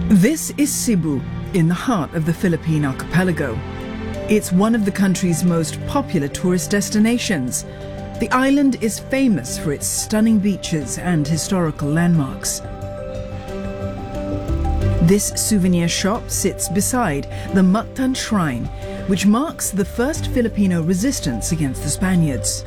This is Cebu, in the heart of the Philippine archipelago. It's one of the country's most popular tourist destinations. The island is famous for its stunning beaches and historical landmarks. This souvenir shop sits beside the Mactan Shrine, which marks the first Filipino resistance against the Spaniards.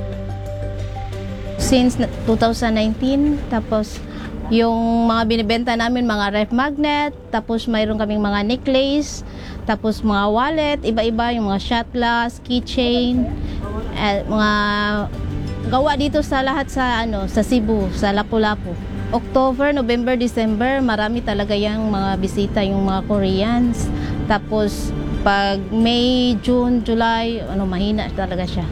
Since 2019, tapos yung mga binibenta namin, mga ref magnet, tapos mayroon kaming mga necklace, tapos mga wallet, iba-iba, yung mga shot glass, keychain, mga gawa dito sa lahat sa Cebu, sa Lapu-Lapu. October, November, December, marami talaga yung mga bisita, yung mga Koreans. Tapos pag May, June, July, mahina talaga siya.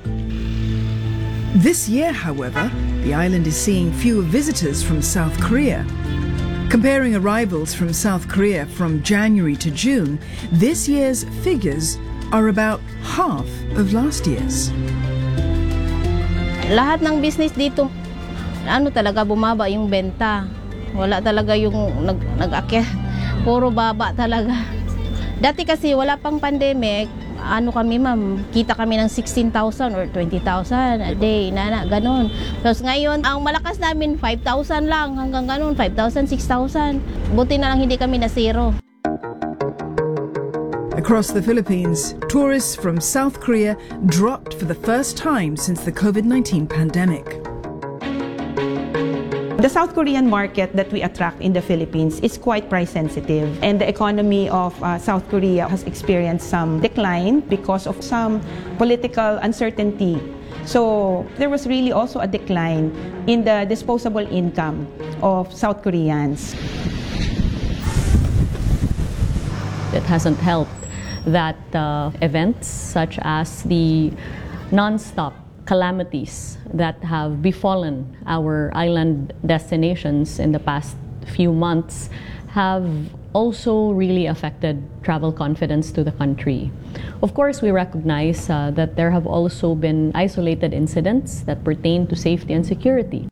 This year, however, the island is seeing fewer visitors from South Korea. Comparing arrivals from South Korea from January to June, this year's figures are about half of last year's. Lahat ng business dito, talaga bumaba yung benta. Wala talaga yung nag-akyat. Puro baba talaga. Dati kasi wala pang pandemic, kami ma'am, kita kami ng 16,000 or 20,000 a day, ganun. Tapos ngayon, ang malakas namin 5,000 lang, hanggang ganun, 5,000, 6,000. Buti na lang hindi kami na zero. Across the Philippines, tourists from South Korea dropped for the first time since the COVID-19 pandemic. The South Korean market that we attract in the Philippines is quite price sensitive, and the economy of South Korea has experienced some decline because of some political uncertainty. So there was really also a decline in the disposable income of South Koreans. It hasn't helped that events such as the non-stop calamities that have befallen our island destinations in the past few months have also really affected travel confidence to the country. Of course, we recognize that there have also been isolated incidents that pertain to safety and security.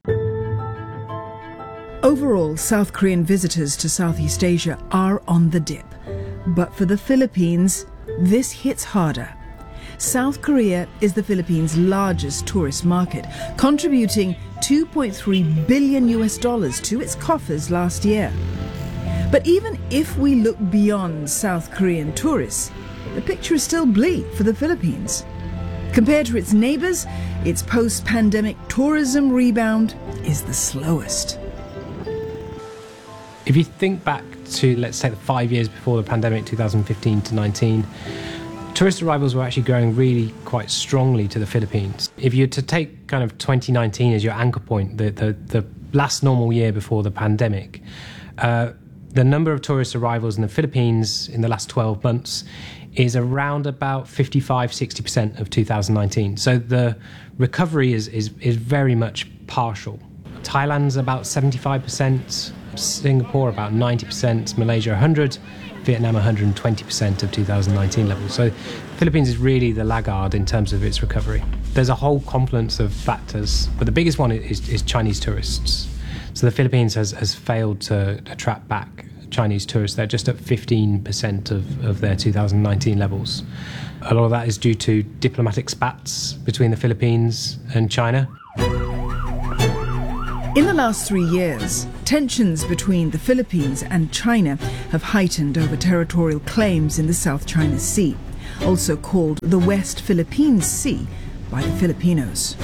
Overall, South Korean visitors to Southeast Asia are on the dip. But for the Philippines, this hits harder. South Korea is the Philippines' largest tourist market, contributing $2.3 billion to its coffers last year. But even if we look beyond South Korean tourists, the picture is still bleak for the Philippines. Compared to its neighbors, its post-pandemic tourism rebound is the slowest. If you think back to, let's say, the 5 years before the pandemic, 2015 to 19, tourist arrivals were actually growing really quite strongly to the Philippines. If you were to take kind of 2019 as your anchor point, the last normal year before the pandemic, the number of tourist arrivals in the Philippines in the last 12 months is around about 55-60% of 2019. So the recovery is very much partial. Thailand's about 75%, Singapore about 90%, Malaysia 100%, Vietnam 120% of 2019 levels. So Philippines is really the laggard in terms of its recovery. There's a whole confluence of factors, but the biggest one is Chinese tourists. So the Philippines has failed to attract back Chinese tourists. They're just at 15% of their 2019 levels. A lot of that is due to diplomatic spats between the Philippines and China. In the last 3 years, tensions between the Philippines and China have heightened over territorial claims in the South China Sea, also called the West Philippines Sea by the Filipinos.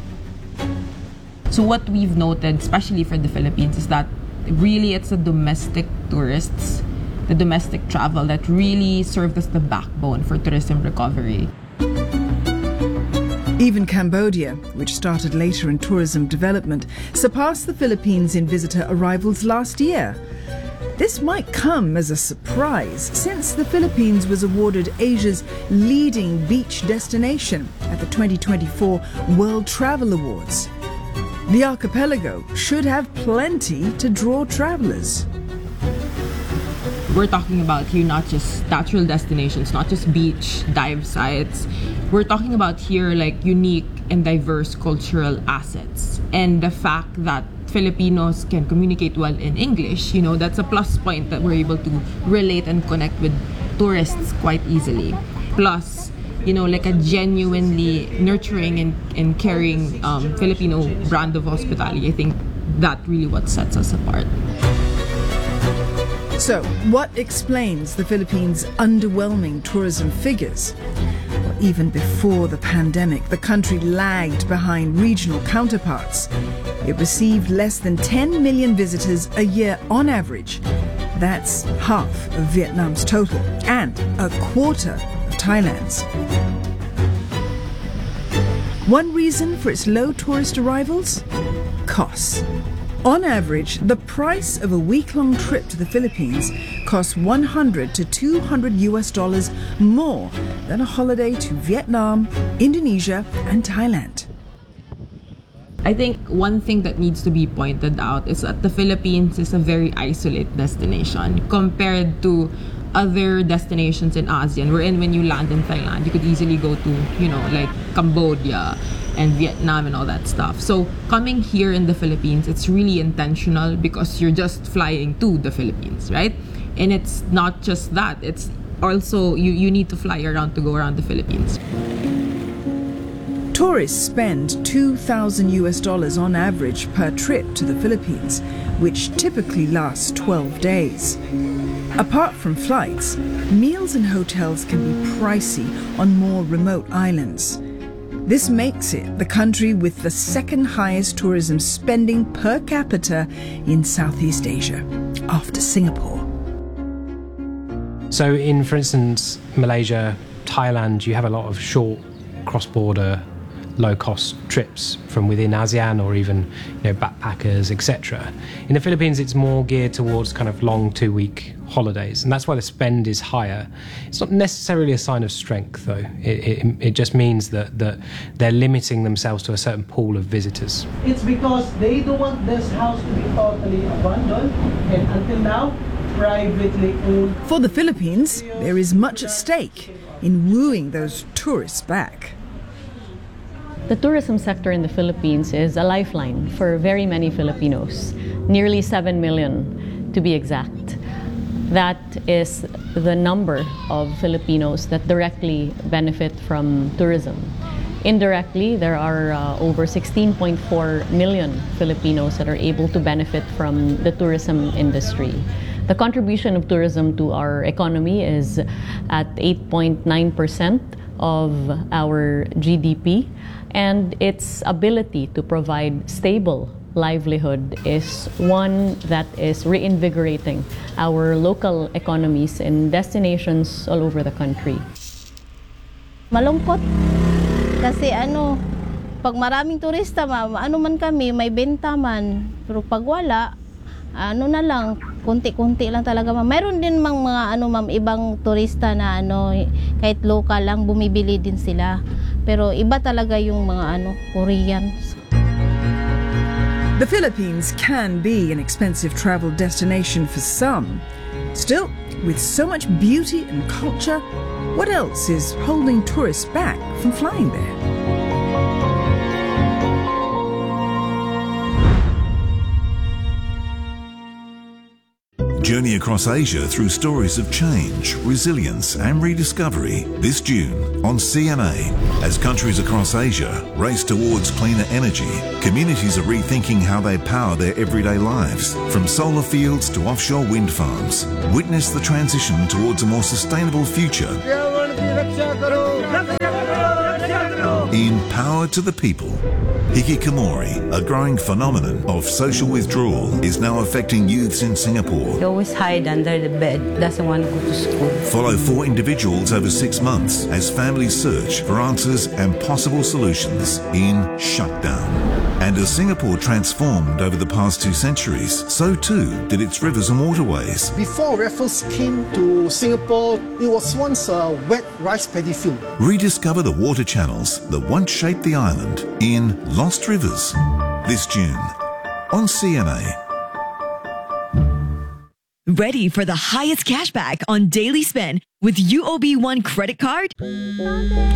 So what we've noted, especially for the Philippines, is that really it's the domestic tourists, the domestic travel that really served as the backbone for tourism recovery. Even Cambodia, which started later in tourism development, surpassed the Philippines in visitor arrivals last year. This might come as a surprise, since the Philippines was awarded Asia's leading beach destination at the 2024 World Travel Awards. The archipelago should have plenty to draw travelers. We're talking about here not just natural destinations, not just beach, dive sites. We're talking about here like unique and diverse cultural assets. And the fact that Filipinos can communicate well in English. That's a plus point that we're able to relate and connect with tourists quite easily. Plus, like a genuinely nurturing and caring Filipino brand of hospitality. I think that really what sets us apart. So, what explains the Philippines' underwhelming tourism figures? Well, even before the pandemic, the country lagged behind regional counterparts. It received less than 10 million visitors a year on average. That's half of Vietnam's total and a quarter of Thailand's. One reason for its low tourist arrivals? Costs. On average, the price of a week-long trip to the Philippines costs $100 to $200 more than a holiday to Vietnam, Indonesia, and Thailand. I think one thing that needs to be pointed out is that the Philippines is a very isolated destination compared to other destinations in ASEAN, wherein when you land in Thailand, you could easily go to, like Cambodia and Vietnam and all that stuff. So coming here in the Philippines, it's really intentional because you're just flying to the Philippines, right? And it's not just that, it's also you need to fly around to go around the Philippines. Tourists spend $2,000 on average per trip to the Philippines, which typically lasts 12 days. Apart from flights, meals and hotels can be pricey on more remote islands. This makes it the country with the second highest tourism spending per capita in Southeast Asia, after Singapore. So in, for instance, Malaysia, Thailand, you have a lot of short cross-border low-cost trips from within ASEAN or even backpackers, etc. In the Philippines, it's more geared towards kind of long 2-week holidays, and that's why the spend is higher. It's not necessarily a sign of strength, though. It just means that they're limiting themselves to a certain pool of visitors. It's because they don't want this house to be totally abandoned, and until now, privately owned. For the Philippines, there is much at stake in wooing those tourists back. The tourism sector in the Philippines is a lifeline for very many Filipinos, nearly 7 million to be exact. That is the number of Filipinos that directly benefit from tourism. Indirectly, there are over 16.4 million Filipinos that are able to benefit from the tourism industry. The contribution of tourism to our economy is at 8.9% of our GDP, and its ability to provide stable livelihood is one that is reinvigorating our local economies in destinations all over the country. Malungkot kasi pag maraming turista, ano man kami, may benta man, pero pag wala, na lang, kunti-kunti lang talaga. Mayroon din mga ibang turista na kahit local lang bumibili din sila. Pero iba talaga yung mga Koreans. The Philippines can be an expensive travel destination for some. Still, with so much beauty and culture, what else is holding tourists back from flying there? Journey across Asia through stories of change, resilience and rediscovery this June on CNA. As countries across Asia race towards cleaner energy, communities are rethinking how they power their everyday lives. From solar fields to offshore wind farms, witness the transition towards a more sustainable future. In Power to the People, hikikomori, a growing phenomenon of social withdrawal, is now affecting youths in Singapore. He always hide under the bed, doesn't want to go to school. Follow 4 individuals over 6 months as families search for answers and possible solutions in Shutdown. And as Singapore transformed over the past 2 centuries, so too did its rivers and waterways. Before Raffles came to Singapore, it was once a wet rice paddy field. Rediscover the water channels that once shaped the island in Lost Rivers this June on CNA. Ready for the highest cashback on daily spend with UOB One credit card?